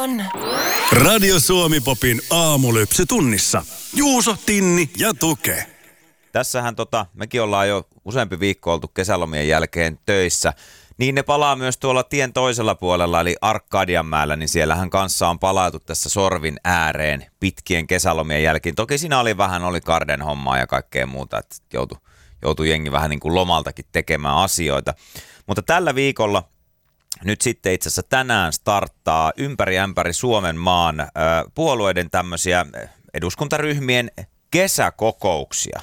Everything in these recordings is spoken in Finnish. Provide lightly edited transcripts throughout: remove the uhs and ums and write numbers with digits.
on. Radio Suomi Popin aamulypsy tunnissa. Juuso, Tinni ja Tuke. Tässähän mekin ollaan jo useampi viikko oltu kesälomien jälkeen töissä. Niin ne palaa myös tuolla tien toisella puolella, eli Arkadianmäellä, niin siellähän kanssa on palautu tässä sorvin ääreen pitkien kesälomien jälkeen. Toki siinä oli karden hommaa ja kaikkea muuta, että joutui jengi vähän niin kuin lomaltakin tekemään asioita. Mutta tällä viikolla, nyt sitten itse asiassa tänään starttaa ympäri ämpäri Suomen maan puolueiden tämmöisiä eduskuntaryhmien kesäkokouksia.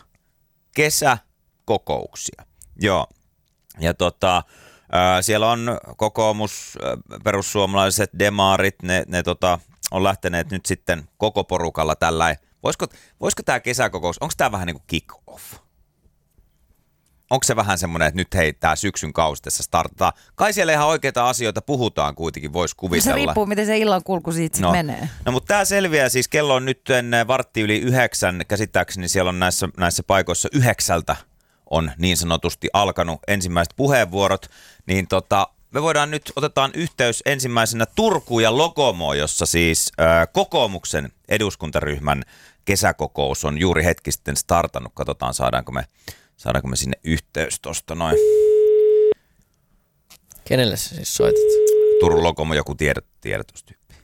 Joo. Ja siellä on kokoomus, perussuomalaiset, demarit, ne on lähteneet nyt sitten koko porukalla tällainen. Voisiko tämä kesäkokous, onko tämä vähän niin kuin kick-off? Onko se vähän semmoinen, että nyt hei, tämä syksyn kausi tässä starttaa? Kai siellä ihan oikeita asioita puhutaan kuitenkin, voisi kuvitella. Se riippuu, miten se illan kulku siitä menee. No, mutta tämä selviää siis, kello on nyt 8:15, käsittääkseni siellä on näissä paikoissa 9 on niin sanotusti alkanut ensimmäiset puheenvuorot, niin me voidaan nyt, otetaan yhteys ensimmäisenä Turkuun ja Lokomoon, jossa siis kokoomuksen eduskuntaryhmän kesäkokous on juuri hetki sitten startannut. Katsotaan, saadaanko me sinne yhteys tosta noin. Kenelle sä siis soitat? Turun Lokomo, joku tiedotustyyppi.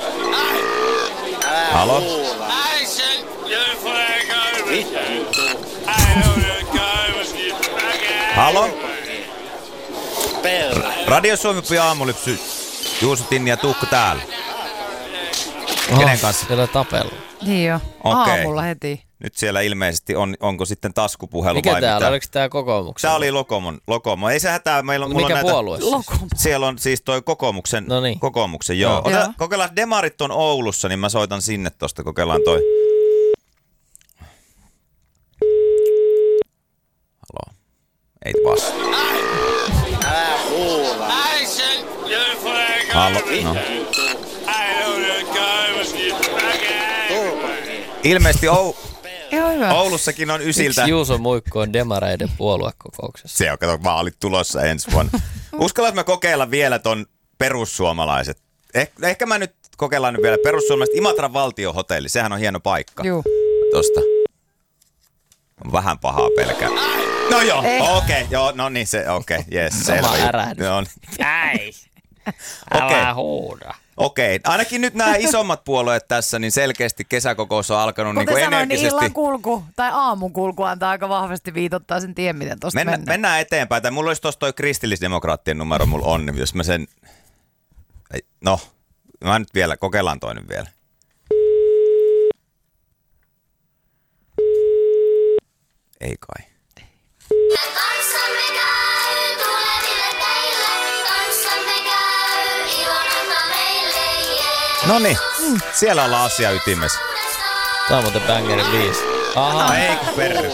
Halo? Halo? Radio Suomi Popin aamulypsy. Juuso, Tinni ja Tuukka täällä. Kenen kanssa? Siellä tapella. Niin jo. Okei. Aamulla heti. Nyt siellä ilmeisesti onko sitten taskupuhelu mikä vai täällä? mitä? Oliko tää kokoomuksen? Tää oli Lokomo. Ei se hätää. Mulla mikä on puolue siis? Siellä on siis toi kokoomuksen, joo. Kokeillaan, demarit on Oulussa, niin mä soitan sinne tosta. Kokeillaan toi. Halo. Ei vastaa. Halo. No. Ilmeisesti Oulussakin on ysiltä. Miksi Juuso Muikko on demareiden puoluekokouksessa? Se on, kato, vaalit tulossa ensi vuonna. Uskallas mä kokeilla vielä ton perussuomalaiset. Ehkä mä nyt kokeillaan nyt vielä perussuomalaiset. Imatran valtiohotelli, sehän on hieno paikka. Juu. Tosta. On vähän pahaa pelkää. No joo, okei, joo, no niin se, jes, selvä. Sama ärähdys. No, Ei, älä huuda. Okei, ainakin nyt nämä isommat puolueet tässä, niin selkeästi kesäkokous on alkanut niin kuin sanoin, energisesti. niin illan kulku tai aamun kulku antaa aika vahvasti viitottaa sen tien, miten tosta mennään. Mennään eteenpäin. Tai mulla olisi tuossa toi kristillisdemokraattien numero, mulla on, jos mä sen... No, mä nyt vielä, kokeillaan toinen vielä. Ei kai. Noniin, siellä ollaan asia ytimessä. Tää on muuten Bangerin 5. Aha. Ei kun perry.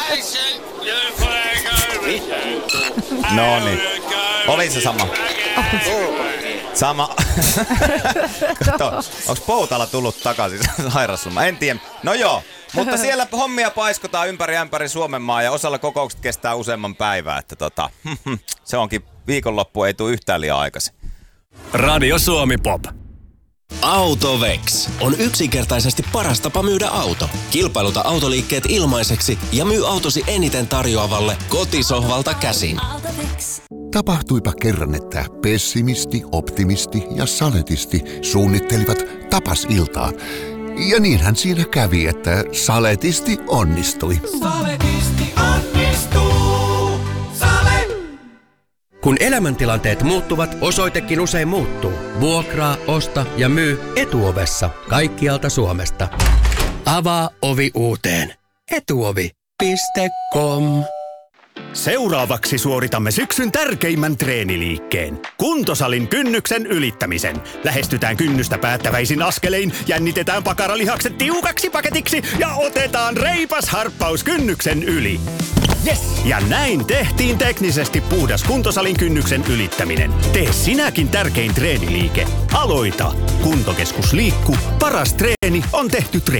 Noniin. Oli se sama. Sama. Kato, onks Poutala tullut takaisin sairasloma? En tiedä. No joo, mutta siellä hommia paiskotaan ympäri ämpäri Suomenmaa ja osalla kokoukset kestää useamman päivää. Että se onkin, viikonloppu ei tule yhtään liian aikaisin. Radio Suomi Pop. AutoVex on yksinkertaisesti paras tapa myydä auto. Kilpailuta autoliikkeet ilmaiseksi ja myy autosi eniten tarjoavalle kotisohvalta käsin. Tapahtuipa kerran, että pessimisti, optimisti ja saletisti suunnittelivat tapasiltaa. Ja niinhän siinä kävi, että saletisti onnistui. Saletisti onnistuu. Sale! Kun elämäntilanteet muuttuvat, osoitekin usein muuttuu. Vuokraa, osta ja myy Etuovessa kaikkialta Suomesta. Avaa ovi uuteen. Etuovi.com. Seuraavaksi suoritamme syksyn tärkeimmän treeniliikkeen. Kuntosalin kynnyksen ylittämisen. Lähestytään kynnystä päättäväisin askelein, jännitetään pakaralihakset tiukaksi paketiksi ja otetaan reipas harppaus kynnyksen yli. Yes! Ja näin tehtiin teknisesti puhdas kuntosalin kynnyksen ylittäminen. Tee sinäkin tärkein treeniliike. Aloita! Kuntokeskus liikkuu. Paras treeni on tehty treeni.